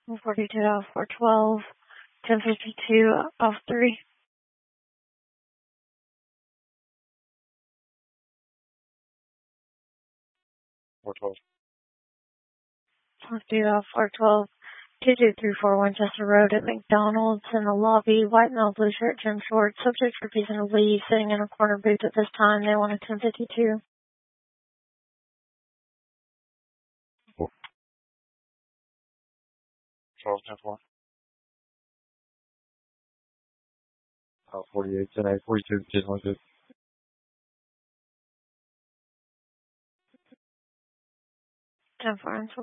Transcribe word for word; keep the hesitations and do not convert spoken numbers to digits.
forty-two out four twelve, ten fifty-two off three. four twelve. forty-two out four twelve, two two three four Winchester Road at McDonald's in the lobby. White male, blue shirt, Jim Short. Subject refusing to leave, sitting in a corner booth at this time. They want a ten fifty-two. twelve, ten four. Uh, forty-eight, ten eight, forty-two, ten one two. ten four,